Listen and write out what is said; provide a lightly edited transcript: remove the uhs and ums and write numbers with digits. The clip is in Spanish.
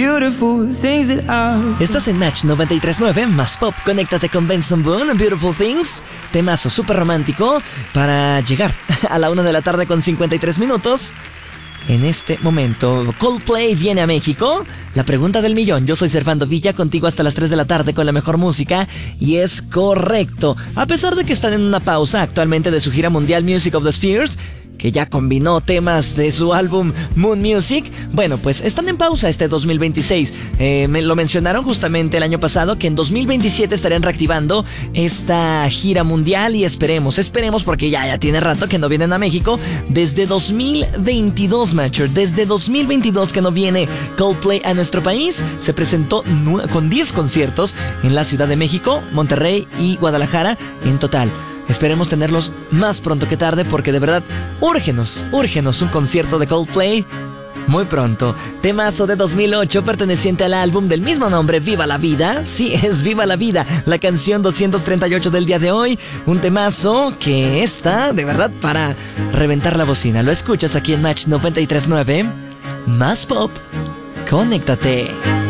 beautiful things that I've... Estás en Match 93.9, más pop. Conéctate con Benson Boone, Beautiful Things. Temazo súper romántico para llegar a la 1 de la tarde con 53 minutos. En este momento, Coldplay viene a México. La pregunta del millón. Yo soy Servando Villa, contigo hasta las 3 de la tarde con la mejor música. Y es correcto. A pesar de que están en una pausa actualmente de su gira mundial Music of the Spheres, que ya combinó temas de su álbum Moon Music, bueno, pues están en pausa este 2026. Me lo mencionaron justamente el año pasado, que en 2027 estarían reactivando esta gira mundial y esperemos porque ya tiene rato que no vienen a México. Desde 2022, Matcher, desde 2022 que no viene Coldplay a nuestro país. Se presentó con 10 conciertos en la Ciudad de México, Monterrey y Guadalajara en total. Esperemos tenerlos más pronto que tarde, porque de verdad, úrgenos un concierto de Coldplay muy pronto. Temazo de 2008 perteneciente al álbum del mismo nombre, Viva la Vida. Sí, es Viva la Vida, la canción 238 del día de hoy. Un temazo que está de verdad para reventar la bocina. Lo escuchas aquí en Match 93.9. Más pop, conéctate.